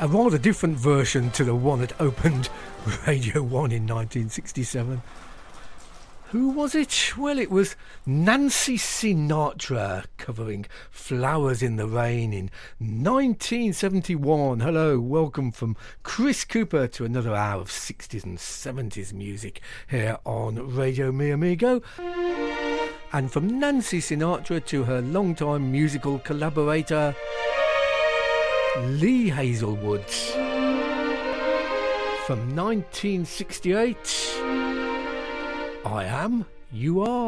a rather different version to the one that opened Radio 1 in 1967. Who was it? Well, it was Nancy Sinatra covering Flowers in the Rain in 1971. Hello, welcome from Chris Cooper to another hour of 60s and 70s music here on Radio Mi Amigo. And from Nancy Sinatra to her longtime musical collaborator, Lee Hazelwood. From 1968... I am, you are.